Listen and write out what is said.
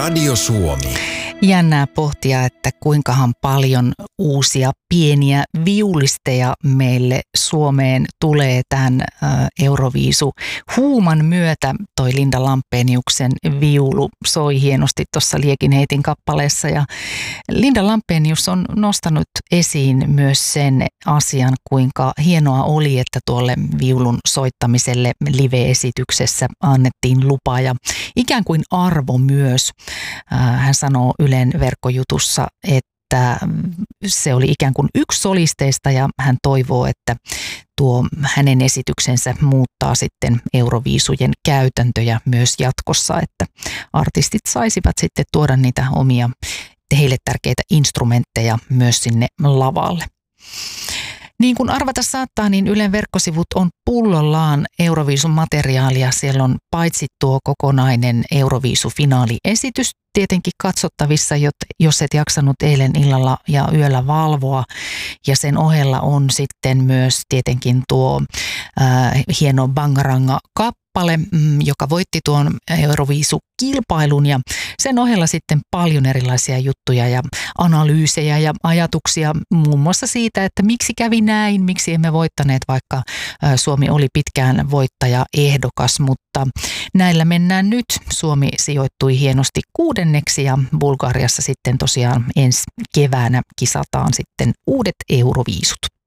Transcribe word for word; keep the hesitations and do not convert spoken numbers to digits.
Radio Suomi. Jännää pohtia, että kuinkahan paljon uusia pieniä viulisteja meille Suomeen tulee tämän Euroviisu huuman myötä. Toi Linda Lampeniuksen viulu soi hienosti tuossa Liekinheitin kappaleessa ja Linda Lampenius on nostanut esiin myös sen asian, kuinka hienoa oli, että tuolle viulun soittamiselle live-esityksessä annettiin lupa ja ikään kuin arvo myös. Hän sanoo Ylen verkkojutussa, että se oli ikään kuin yksi solisteista ja hän toivoo, että tuo hänen esityksensä muuttaa sitten Euroviisujen käytäntöjä myös jatkossa, että artistit saisivat sitten tuoda niitä omia heille tärkeitä instrumentteja myös sinne lavalle. Niin kuin arvata saattaa, niin Ylen verkkosivut on pullollaan Euroviisun materiaalia. Siellä on paitsi tuo kokonainen Euroviisu-finaaliesitys tietenkin katsottavissa, jos et jaksanut eilen illalla ja yöllä valvoa. Ja sen ohella on sitten myös tietenkin tuo äh, hieno Bangaranga-kappale, joka voitti tuon Euroviisu-kilpailun ja sen ohella sitten paljon erilaisia juttuja ja analyysejä ja ajatuksia muun muassa siitä, että miksi kävi näin, miksi emme voittaneet, vaikka Suomi oli pitkään voittajaehdokas, mutta näillä mennään nyt. Suomi sijoittui hienosti kuudenneksi ja Bulgariassa sitten tosiaan ensi keväänä kisataan sitten uudet Euroviisut.